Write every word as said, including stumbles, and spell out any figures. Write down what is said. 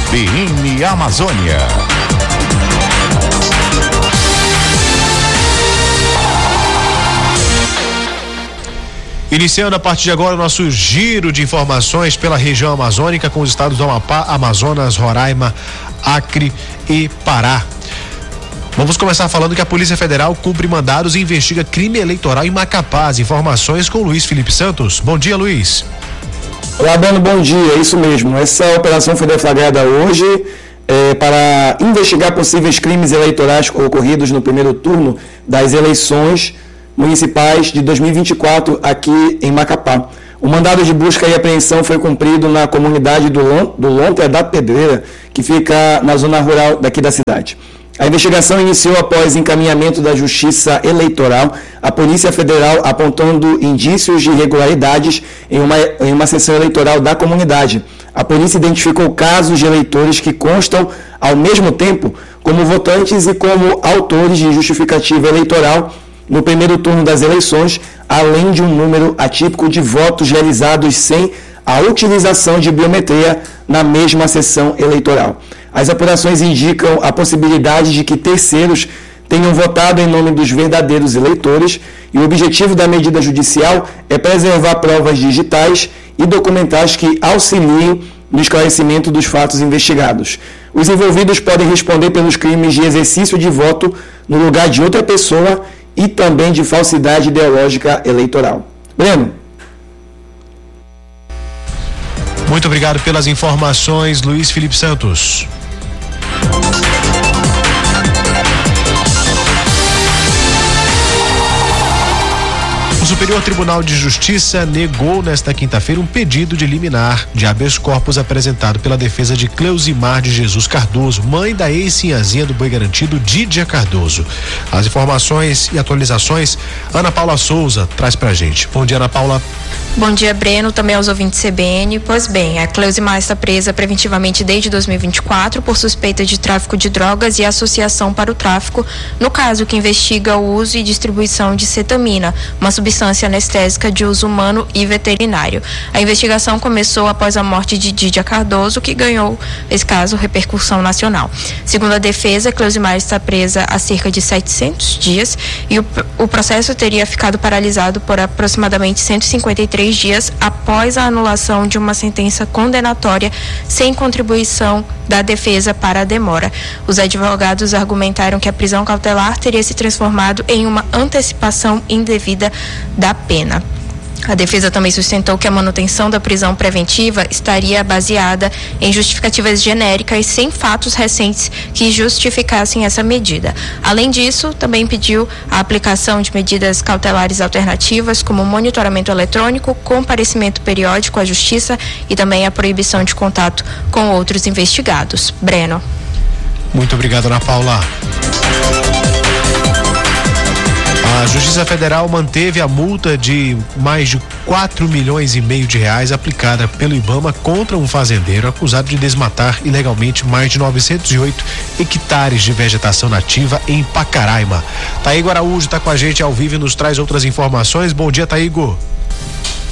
B N Amazônia. Iniciando a partir de agora o nosso giro de informações pela região amazônica com os estados do Amapá, Amazonas, Roraima, Acre e Pará. Vamos começar falando que a Polícia Federal cumpre mandados e investiga crime eleitoral em Macapá. As informações com Luiz Felipe Santos. Bom dia, Luiz. Olá, Dano, bom dia. É isso mesmo. Essa operação foi deflagrada hoje é, para investigar possíveis crimes eleitorais ocorridos no primeiro turno das eleições municipais de dois mil e vinte e quatro aqui em Macapá. O mandado de busca e apreensão foi cumprido na comunidade do, Lon, do Lontra da Pedreira, que fica na zona rural daqui da cidade. A investigação iniciou após encaminhamento da Justiça Eleitoral à Polícia Federal, apontando indícios de irregularidades em uma, em uma sessão eleitoral da comunidade. A polícia identificou casos de eleitores que constam, ao mesmo tempo, como votantes e como autores de justificativa eleitoral no primeiro turno das eleições, além de um número atípico de votos realizados sem a utilização de biometria na mesma sessão eleitoral. As apurações indicam a possibilidade de que terceiros tenham votado em nome dos verdadeiros eleitores, e o objetivo da medida judicial é preservar provas digitais e documentais que auxiliem no esclarecimento dos fatos investigados. Os envolvidos podem responder pelos crimes de exercício de voto no lugar de outra pessoa e também de falsidade ideológica eleitoral. Breno. Muito obrigado pelas informações, Luiz Felipe Santos. O Superior Tribunal de Justiça negou nesta quinta-feira um pedido de liminar de habeas corpus apresentado pela defesa de Cleusimar de Jesus Cardoso, mãe da ex-sinhazinha do Boi Garantido, Dídia Cardoso. As informações e atualizações, Ana Paula Souza traz pra gente. Bom dia, Ana Paula. Bom dia, Breno, também aos ouvintes C B N. Pois bem, a Cleusimar está presa preventivamente desde dois mil e vinte e quatro por suspeita de tráfico de drogas e associação para o tráfico, no caso que investiga o uso e distribuição de cetamina, uma substância anestésica de uso humano e veterinário. A investigação começou após a morte de Dídia Cardoso, que ganhou, esse caso, repercussão nacional. Segundo a defesa, Cleusimar está presa há cerca de setecentos dias e o, o processo teria ficado paralisado por aproximadamente cento e cinquenta e três dias após a anulação de uma sentença condenatória sem contribuição da defesa para a demora. Os advogados argumentaram que a prisão cautelar teria se transformado em uma antecipação indevida da pena. A defesa também sustentou que a manutenção da prisão preventiva estaria baseada em justificativas genéricas sem fatos recentes que justificassem essa medida. Além disso, também pediu a aplicação de medidas cautelares alternativas, como monitoramento eletrônico, comparecimento periódico à justiça e também a proibição de contato com outros investigados. Breno. Muito obrigado, Ana Paula. A Justiça Federal manteve a multa de mais de quatro milhões e meio de reais aplicada pelo IBAMA contra um fazendeiro acusado de desmatar ilegalmente mais de novecentos e oito hectares de vegetação nativa em Pacaraima. Taígo Araújo está com a gente ao vivo e nos traz outras informações. Bom dia, Taígo.